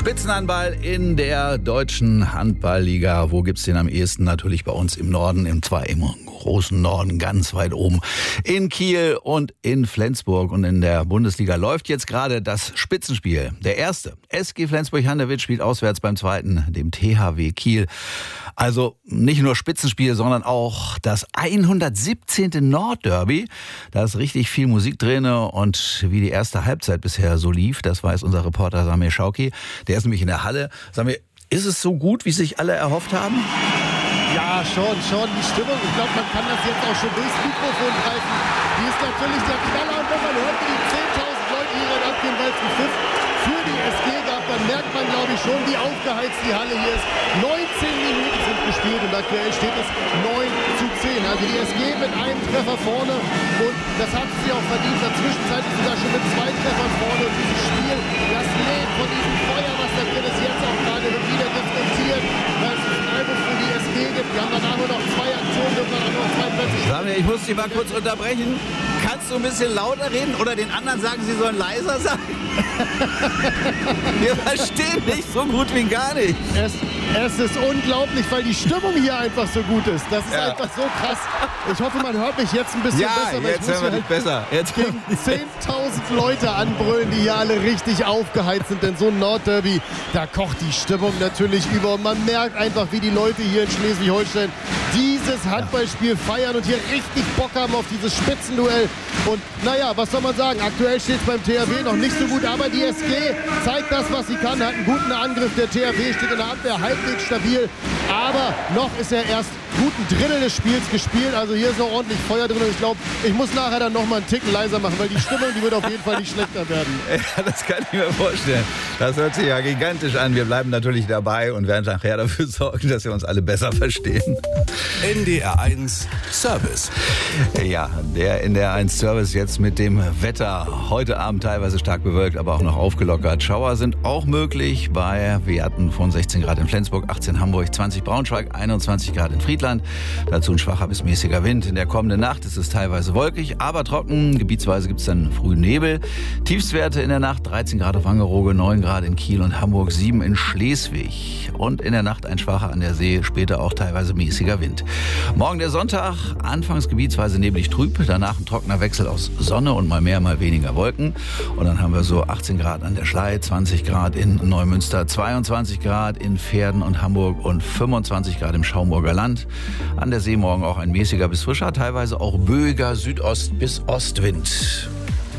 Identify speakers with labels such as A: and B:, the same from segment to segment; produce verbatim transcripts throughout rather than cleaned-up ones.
A: Spitzenhandball in der deutschen Handballliga. Wo gibt's den am ehesten? Natürlich bei uns im Norden, im zwar im großen Norden, ganz weit oben. In Kiel und in Flensburg. Und in der Bundesliga läuft jetzt gerade das Spitzenspiel. Der erste, S G Flensburg-Handewitt, spielt auswärts beim zweiten, dem T H W Kiel. Also nicht nur Spitzenspiel, sondern auch das hundertsiebzehnte Nordderby. Da ist richtig viel Musik drin und wie die erste Halbzeit bisher so lief, das weiß unser Reporter Samir Schauki. Der ist nämlich in der Halle. Samir, ist es so gut, wie sich alle erhofft haben?
B: Ja, schon, schon. Die Stimmung, ich glaube, man kann das jetzt auch schon durchs Mikrofon greifen. Die ist natürlich der Knaller und wenn man hört, wie die zehntausend Leute hier rein abgehen, weil es einen Pfiff für die S G gab, dann merkt man, glaube ich, schon, wie aufgeheizt die Halle hier ist. neunzehn Minuten sind gespielt und aktuell steht es neun zu zehn. Also die S G mit einem Treffer vorne und das hat sie auch verdient. In der Zwischenzeit ist sie da schon mit zwei Treffern vorne und dieses Spiel, das lebt von diesem Feuer, was da drin ist, jetzt auch gerade wird wieder diskutiert, weil es einen Freiburg für die S G gibt. Wir haben danach nur noch zwei Aktionen, wir haben danach nur noch zwei Plätze.
A: Samir, ich muss dich mal kurz unterbrechen. Kannst du ein bisschen lauter reden oder den anderen sagen, sie sollen leiser sein? Wir verstehen dich so gut wie gar nicht.
B: Es, es ist unglaublich, weil die Stimmung hier einfach so gut ist. Das ist ja. einfach so krass. Ich hoffe, man hört mich jetzt ein bisschen
A: ja,
B: besser.
A: Ja, jetzt hören wir dich
B: halt
A: besser. Jetzt
B: gegen zehntausend Leute anbrüllen, die hier alle richtig aufgeheizt sind. Denn so ein Nordderby, da kocht die Stimmung natürlich über. Und man merkt einfach, wie die Leute hier in Schleswig-Holstein dieses Handballspiel feiern und hier richtig Bock haben auf dieses Spitzenduell. Und naja, was soll man sagen? Aktuell steht es beim T H W noch nicht so gut, aber die S G zeigt das, was sie kann, hat einen guten Angriff. Der T H W steht in der Abwehr halbwegs stabil, aber noch ist er erst guten Drittel des Spiels gespielt. Also hier ist noch ordentlich Feuer drin und ich glaube, ich muss nachher dann noch mal einen Ticken leiser machen, weil die Stimmung, die wird auf jeden Fall nicht schlechter werden.
A: Ja, das kann ich mir vorstellen. Das hört sich ja gigantisch an. Wir bleiben natürlich dabei und werden nachher dafür sorgen, dass wir uns alle besser verstehen.
C: N D R eins Service.
A: Ja, der N D R eins Service jetzt mit dem Wetter. Heute Abend teilweise stark bewölkt, aber auch noch aufgelockert. Schauer sind auch möglich bei Werten von sechzehn Grad in Flensburg, achtzehn Hamburg, zwanzig Braunschweig, einundzwanzig Grad in Friedland. Dazu ein schwacher bis mäßiger Wind. In der kommenden Nacht ist es teilweise wolkig, aber trocken. Gebietsweise gibt es dann frühen Nebel. Tiefstwerte in der Nacht dreizehn Grad auf Wangerooge, neun Grad in Kiel und Hamburg, sieben in Schleswig. Und in der Nacht ein schwacher an der See, später auch teilweise mäßiger Wind. Morgen der Sonntag, anfangs gebietsweise neblig trüb, danach ein trockener Wechsel aus Sonne und mal mehr, mal weniger Wolken. Und dann haben wir so achtzehn Grad an der Schlei, zwanzig Grad in Neumünster, zweiundzwanzig Grad in Verden und Hamburg und fünfundzwanzig Grad im Schaumburger Land. An der See morgen auch ein mäßiger bis frischer, teilweise auch böiger Südost- bis Ostwind.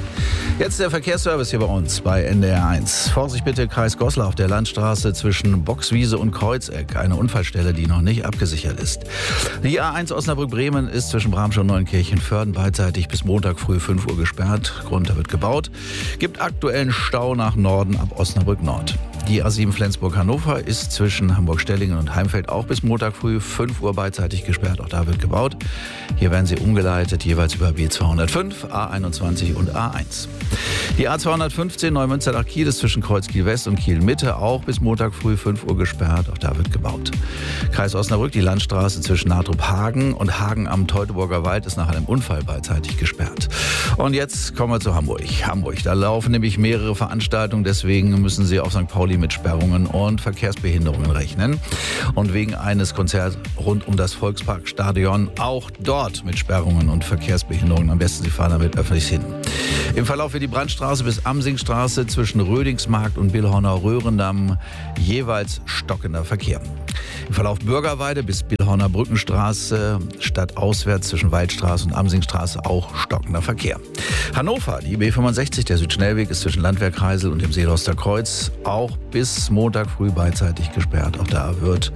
A: Jetzt der Verkehrsservice hier bei uns bei N D R eins. Vorsicht bitte, Kreis Goslar auf der Landstraße zwischen Boxwiese und Kreuzeck. Eine Unfallstelle, die noch nicht abgesichert ist. Die A eins Osnabrück-Bremen ist zwischen Bramschau und Neunkirchen-Förden beidseitig bis Montag früh fünf Uhr gesperrt. Grund, da wird gebaut. Gibt aktuellen Stau nach Norden ab Osnabrück Nord. Die A sieben Flensburg-Hannover ist zwischen Hamburg-Stellingen und Heimfeld auch bis Montag früh fünf Uhr beidseitig gesperrt. Auch da wird gebaut. Hier werden sie umgeleitet, jeweils über B zweihundertfünf, A einundzwanzig und A eins. Die A zweihundertfünfzehn Neumünster nach Kiel ist zwischen Kreuz Kiel West und Kiel Mitte auch bis Montag früh fünf Uhr gesperrt. Auch da wird gebaut. Kreis Osnabrück, die Landstraße zwischen Nahtrup-Hagen und Hagen am Teutoburger Wald ist nach einem Unfall beidseitig gesperrt. Und jetzt kommen wir zu Hamburg. Hamburg, da laufen nämlich mehrere Veranstaltungen, deswegen müssen Sie auf Sankt Pauli mit Sperrungen und Verkehrsbehinderungen rechnen. Und wegen eines Konzerts rund um das Volksparkstadion auch dort mit Sperrungen und Verkehrsbehinderungen. Am besten Sie fahren damit öffentlich hin. Im Verlauf wird die Brandstraße bis Amsingstraße zwischen Rödingsmarkt und Billhorner Röhrendamm jeweils stockender Verkehr. Im Verlauf Bürgerweide bis Billhorner Brückenstraße stadtauswärts zwischen Waldstraße und Amsingstraße auch stockender Verkehr. Hannover, die B fünfundsechzig, der Südschnellweg ist zwischen Landwehrkreisel und dem Seeloster Kreuz auch bis Montag früh beidseitig gesperrt. Auch da wird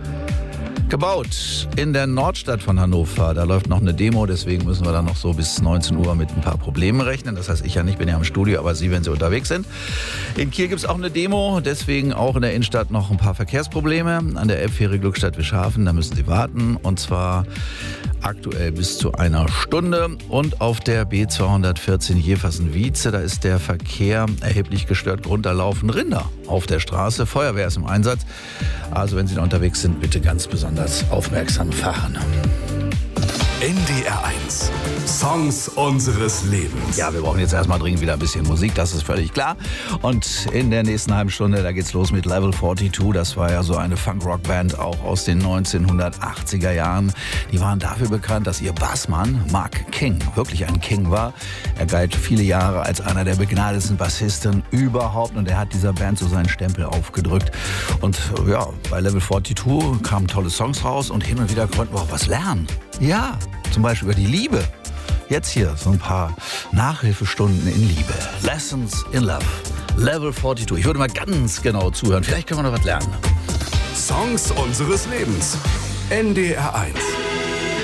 A: gebaut. In der Nordstadt von Hannover, da läuft noch eine Demo, deswegen müssen wir dann noch so bis neunzehn Uhr mit ein paar Problemen rechnen. Das heißt, ich ja nicht, bin ja im Studio, aber Sie, wenn Sie unterwegs sind. In Kiel gibt es auch eine Demo, deswegen auch in der Innenstadt noch ein paar Verkehrsprobleme. An der Elbfähre Glückstadt-Wischhafen, da müssen Sie warten und zwar aktuell bis zu einer Stunde. Und auf der B zweihundertvierzehn Jeversen-Wietze, da ist der Verkehr erheblich gestört. Grund, da laufen Rinder auf der Straße. Feuerwehr ist im Einsatz. Also wenn Sie da unterwegs sind, bitte ganz besonders aufmerksam fahren.
C: N D R eins. Songs unseres Lebens.
A: Ja, wir brauchen jetzt erstmal dringend wieder ein bisschen Musik, das ist völlig klar. Und in der nächsten halben Stunde, da geht's los mit Level zweiundvierzig. Das war ja so eine Funk-Rock-Band auch aus den neunzehnhundertachtziger Jahren. Die waren dafür bekannt, dass ihr Bassmann Mark King wirklich ein King war. Er galt viele Jahre als einer der begnadetsten Bassisten überhaupt und er hat dieser Band so seinen Stempel aufgedrückt. Und ja, bei Level zweiundvierzig kamen tolle Songs raus und hin und wieder konnten wir auch was lernen. Ja, zum Beispiel über die Liebe. Jetzt hier so ein paar Nachhilfestunden in Liebe. Lessons in Love. Level zweiundvierzig. Ich würde mal ganz genau zuhören. Vielleicht können wir noch was lernen.
C: Songs unseres Lebens. N D R eins.